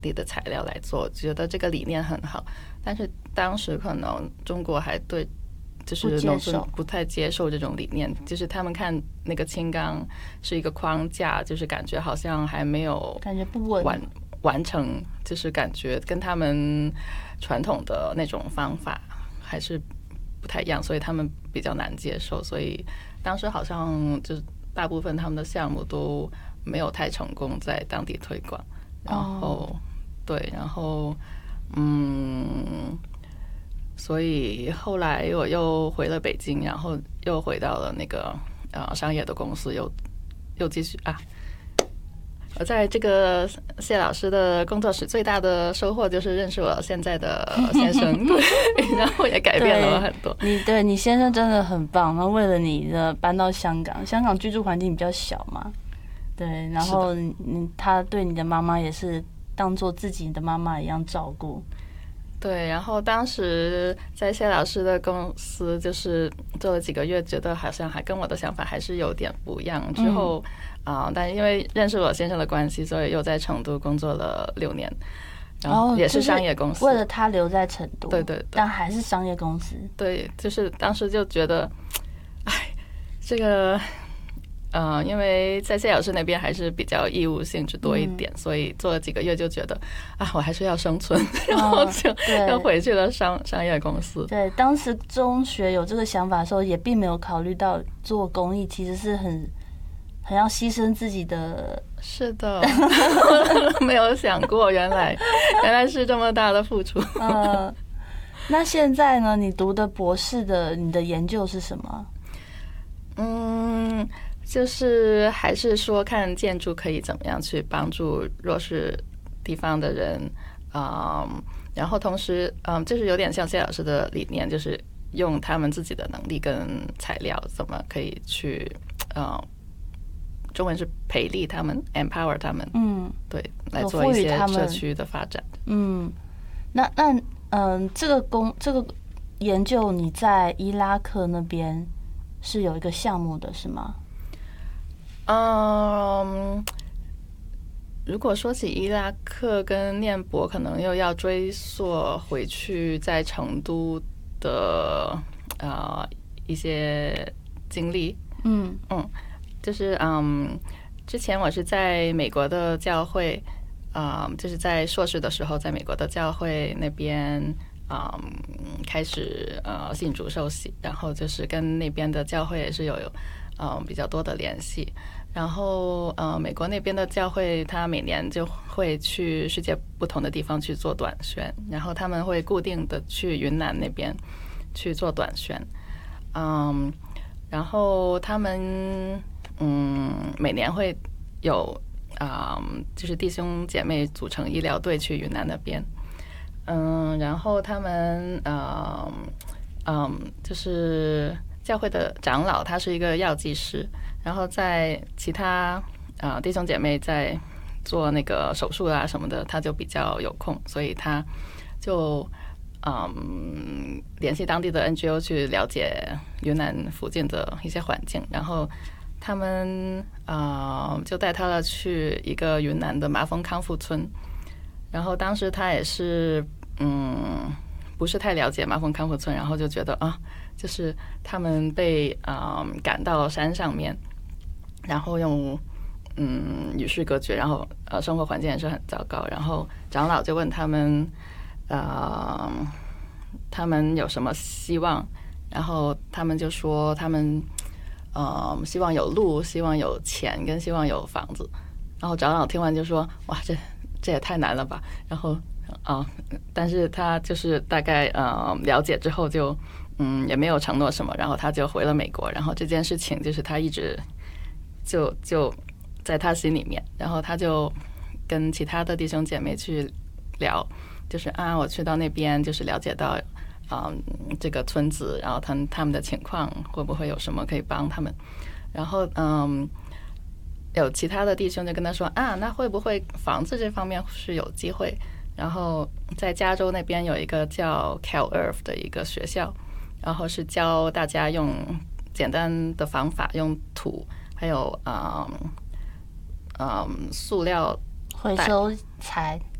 地的材料来做，觉得这个理念很好。但是当时可能中国还对就是农村不太接受这种理念，就是他们看那个青钢是一个框架，就是感觉好像还没有感觉不稳完成，就是感觉跟他们传统的那种方法还是不太一样，所以他们比较难接受。所以当时好像就是大部分他们的项目都没有太成功在当地推广。然后对，然后所以后来我又回了北京，然后又回到了那个商业的公司，又继续我在这个谢老师的工作室最大的收获就是认识我现在的先生，对，然后也改变了我很多。 你先生真的很棒，然后为了你的搬到香港，香港居住环境比较小嘛，对，然后他对你的妈妈也是当做自己的妈妈一样照顾。 对，然后当时在谢老师的公司就是做了几个月，觉得好像还跟我的想法还是有点不一样。之后但因为认识我先生的关系，所以又在成都工作了6年，然后也是商业公司。 为了他留在成都， 对， 但还是商业公司。 对，就是当时就觉得，这个。因为在谢老师那边还是比较义务性质多一点，所以做了几个月就觉得我还是要生存，然后就又回去了商业公司。 对，当时中学有这个想法的时候，也并没有考虑到做公益其实是很要牺牲自己的。 是的，没有想过原来是这么大的付出。 那现在呢？你读的博士的你的研究是什么？ 就是还是说看建筑可以怎么样去帮助弱势地方的人，然后同时就是有点像谢老师的理念，就是用他们自己的能力跟材料怎么可以去中文是培力他们 empower 他们，对，来做一些社区的发展。 这个研究你在伊拉克那边是有一个项目的是吗？ 如果说起伊拉克跟念博，可能又要追溯回去在成都的一些经历。就是之前我是在美国的教会，就是在硕士的时候，在美国的教会那边开始信主受洗，然后就是跟那边的教会也是有比较多的联系。然后美国那边的教会，他每年就会去世界不同的地方去做短宣，然后他们会固定的去云南那边去做短宣，然后他们每年会有就是弟兄姐妹组成医疗队去云南那边，然后他们就是教会的长老，他是一个药剂师，然后在其他弟兄姐妹在做那个手术什么的，他就比较有空，所以他就联系当地的 NGO 去了解云南附近的一些环境，然后他们就带他去一个云南的麻风康复村，然后当时他也是不是太了解麻风康复村，然后就觉得就是他们被赶到山上面，然后用与世隔绝，然后生活环境也是很糟糕，然后长老就问他们他们有什么希望，然后他们就说他们希望有路，希望有钱，跟希望有房子。然后长老听完就说哇，这也太难了吧，然后但是他就是大概了解之后就也没有承诺什么，然后他就回了美国，然后这件事情就是他一直就在他心里面，然后他就跟其他的弟兄姐妹去聊，就是我去到那边就是了解到这个村子，然后他们的情况会不会有什么可以帮他们，然后有其他的弟兄就跟他说那会不会房子这方面是有机会，然后在加州那边有一个叫 CalEarth 的一个学校，然后是教大家用简单的方法，用土还有塑料回收材